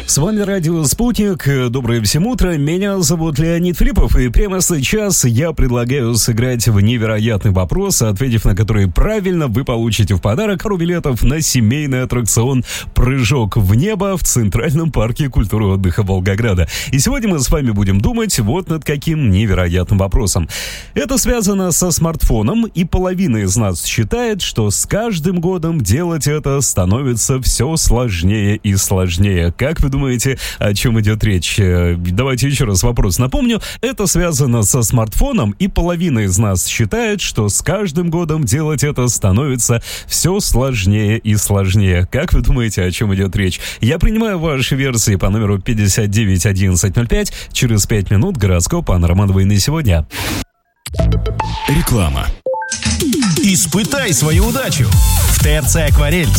С вами радио «Спутник». Доброе всем утро. Меня зовут Леонид Филиппов. И прямо сейчас я предлагаю сыграть в невероятный вопрос, ответив на который правильно, вы получите в подарок пару билетов на семейный аттракцион «Прыжок в небо» в Центральном парке культуры и отдыха Волгограда. И сегодня мы с вами будем думать вот над каким невероятным вопросом. Это связано со смартфоном, и половина из нас считает, что с каждым годом делать это становится все сложнее и сложнее. Как вы думаете, о чем идет речь? Давайте еще раз вопрос напомню. Это связано со смартфоном, и половина из нас считает, что с каждым годом делать это становится все сложнее и сложнее. Как вы думаете, о чем идет речь? Я принимаю ваши версии по номеру 591105. Через 5 минут гороскоп Анны Романовой на сегодня. Реклама. Испытай свою удачу. В ТРЦ «Акварель»